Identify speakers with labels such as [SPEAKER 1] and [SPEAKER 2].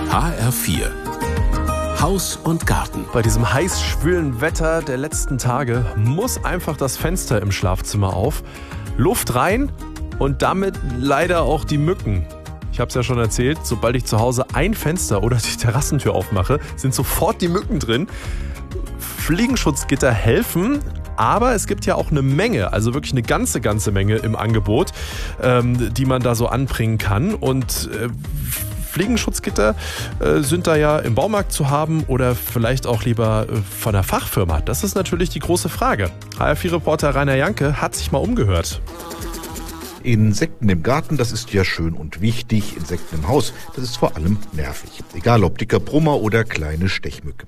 [SPEAKER 1] HR4 Haus und Garten.
[SPEAKER 2] Bei diesem heiß schwülen Wetter der letzten Tage muss einfach das Fenster im Schlafzimmer auf, Luft rein und damit leider auch die Mücken. Ich habe es ja schon erzählt, sobald ich zu Hause ein Fenster oder die Terrassentür aufmache, sind sofort die Mücken drin. Fliegenschutzgitter helfen, aber es gibt ja auch eine Menge, also wirklich eine ganze Menge im Angebot, die man da so anbringen kann. Und Fliegenschutzgitter sind da ja im Baumarkt zu haben oder vielleicht auch lieber von der Fachfirma. Das ist natürlich die große Frage. HR4-Reporter Rainer Janke hat sich mal umgehört.
[SPEAKER 3] Insekten im Garten, das ist ja schön und wichtig. Insekten im Haus, das ist vor allem nervig. Egal ob dicker Brummer oder kleine Stechmücke.